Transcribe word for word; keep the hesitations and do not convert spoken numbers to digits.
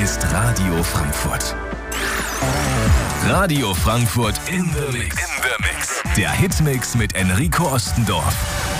ist Radio Frankfurt. Radio Frankfurt in the Mix. In the Mix. Der Hitmix mit Enrico Ostendorf.